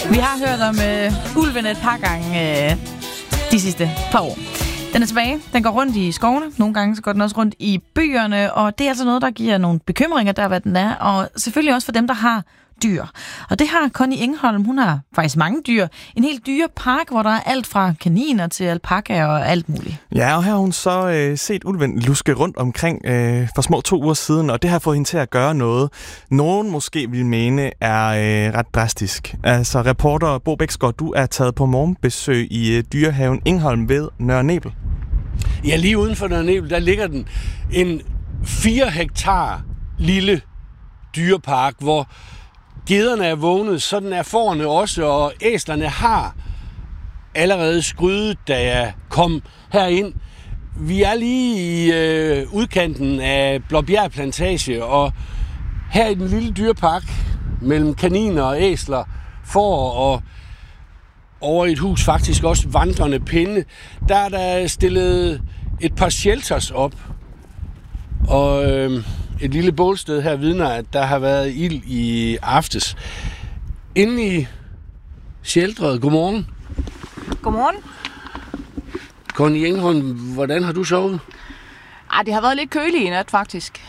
Vi har hørt om ulven et par gange de sidste par år. Den er tilbage. Den går rundt i skovene. Nogle gange så går den også rundt i byerne, og det er altså noget, der giver nogle bekymringer der, hvad den er, og selvfølgelig også for dem, der har dyr. Og det har Connie Engholm. Hun har faktisk mange dyr. En helt dyrepark, hvor der er alt fra kaniner til alpakaer og alt muligt. Ja, og her har hun så set ulven luske rundt omkring for små 2 uger siden, og det har fået hende til at gøre noget. Nogen måske vil mene er ret drastisk. Altså, reporter Bo Bæksgaard, du er taget på morgenbesøg i dyrehaven Engholm ved Nørre Nebel. Ja, lige uden for Nørre Nebel, der ligger den en 4 hektar lille dyrepark, hvor gederne er vågnet, sådan er fårene også, og æslerne har allerede skrydet, da jeg kom herind. Vi er lige i udkanten af Blåbjerg Plantage, og her i den lille dyrepark, mellem kaniner og æsler, får og over i et hus faktisk også vandrende pinde, der er der stillet et par shelters op, og et lille bålsted her vidner, at der har været ild i aftes. Inde i shelteret, godmorgen. Godmorgen. Connie Engholm, hvordan har du sovet? Det har været lidt køligt i nat, faktisk.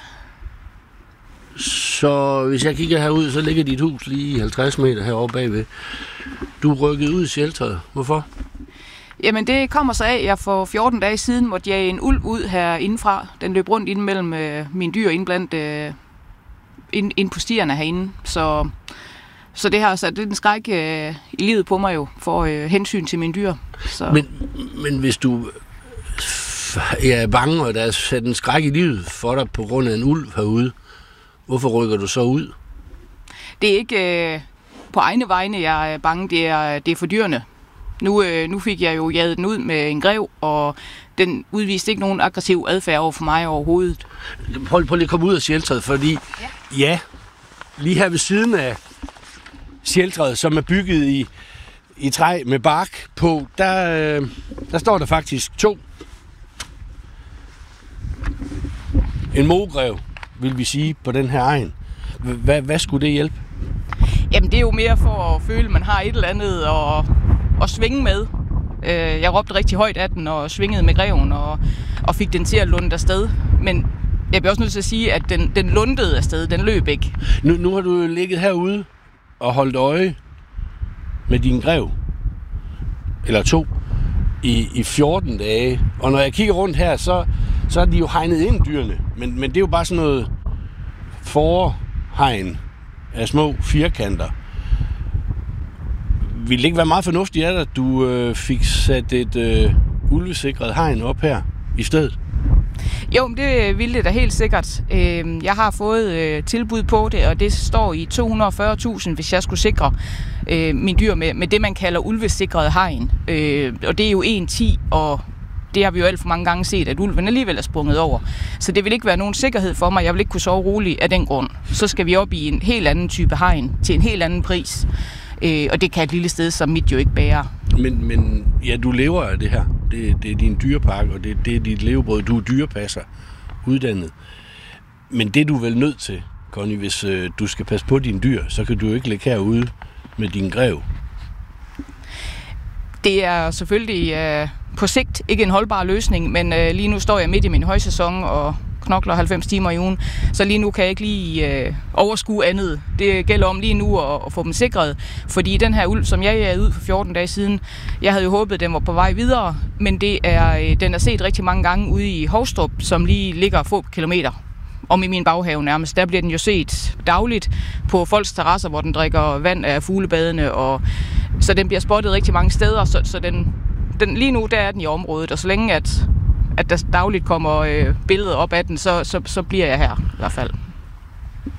Så hvis jeg kigger herud, så ligger dit hus lige 50 meter herovre bagved. Du er rykket ud i shelteret. Hvorfor? Jamen, det kommer så af, jeg for 14 dage siden måtte jage en ulv ud her indenfra. Den løb rundt inde mellem mine dyr ind på stierne herinde. Så det har sat en skræk i livet på mig jo, for hensyn til mine dyr. Så. Men hvis du er bange, og der er sat en skræk i livet for dig på grund af en ulv herude, hvorfor rykker du så ud? Det er ikke på egne vegne, jeg er bange. Det er for dyrene. Nu fik jeg jo jaget den ud med en grev, og den udviste ikke nogen aggressiv adfærd over for mig overhovedet. Prøv lige at komme ud af shelteret, fordi ja, lige her ved siden af shelteret, som er bygget i træ med bark på, der står der faktisk 2. En mogrev, vil vi sige, på den her egen. Hvad skulle det hjælpe? Jamen, det er jo mere for at føle, at man har et eller andet at svinge med. Jeg råbte rigtig højt af den og svingede med greven og fik den til at lunde afsted. Men jeg bliver også nødt til at sige, at den lundede afsted. Den løb ikke. Nu har du ligget herude og holdt øje med din grev. Eller 2. I 14 dage. Og når jeg kigger rundt her, så er de jo hegnet ind, dyrene. Men det er jo bare sådan noget forhegn af små firkanter. Ville det ikke være meget fornuftigt, at du fik sat et ulvesikret hegn op her i stedet? Jo, det ville det da helt sikkert. Jeg har fået tilbud på det, og det står i 240.000, hvis jeg skulle sikre mine dyr med det, man kalder ulvesikret hegn. Og det er jo 1,10, og det har vi jo alt for mange gange set, at ulven alligevel er sprunget over. Så det vil ikke være nogen sikkerhed for mig. Jeg vil ikke kunne sove roligt af den grund. Så skal vi op i en helt anden type hegn til en helt anden pris. Og det kan et lille sted som mit jo ikke bære. Men ja, du lever af det her. Det er din dyrepark, og det er dit levebrød. Du er dyrepasser, uddannet. Men det er du vel nødt til, Connie, hvis du skal passe på dine dyr, så kan du jo ikke ligge herude med din grev. Det er selvfølgelig på sigt ikke en holdbar løsning, men lige nu står jeg midt i min højsæson og knokler 90 timer i ugen, så lige nu kan jeg ikke lige overskue andet. Det gælder om lige nu at få dem sikret, fordi den her ulv, som jeg jagede ud for 14 dage siden, jeg havde jo håbet, at den var på vej videre, men den er set rigtig mange gange ude i Hovstrup, som lige ligger få kilometer om i min baghave nærmest. Der bliver den jo set dagligt på folks terrasser, hvor den drikker vand af fuglebadene, og så den bliver spottet rigtig mange steder, så den lige nu der er den i området, og så længe at der dagligt kommer billeder op af den, så bliver jeg her i hvert fald.